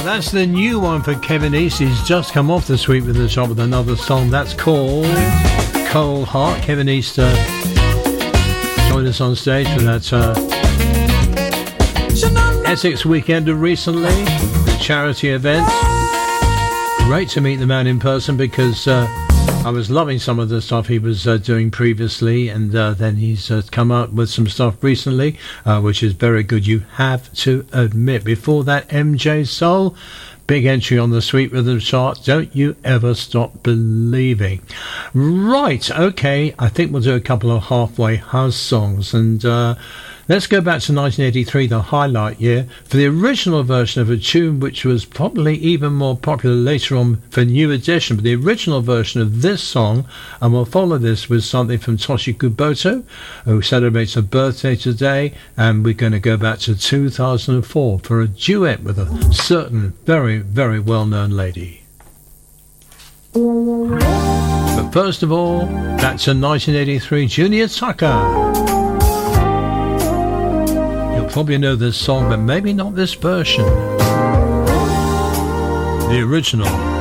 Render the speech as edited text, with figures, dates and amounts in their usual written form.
That's the new one for Kevin East. He's just come off the Sweep with the Shop with another song that's called Cold Heart. Kevin East joined us on stage for that Essex Weekender recently, the charity event. Great to meet the man in person because I was loving some of the stuff he was doing previously, and then he's come out with some stuff recently, which is very good, you have to admit. Before that, MJ Soul, big entry on the Sweet Rhythm chart, Don't You Ever Stop Believing. Right, okay, I think we'll do a couple of halfway house songs, and let's go back to 1983, the highlight year, for the original version of a tune which was probably even more popular later on for New Edition, but the original version of this song, and we'll follow this with something from Toshi Kuboto, who celebrates her birthday today, and we're going to go back to 2004 for a duet with a certain very, very well-known lady. But first of all, that's a 1983 Junior Tucker. Probably know this song, but maybe not this version. The original.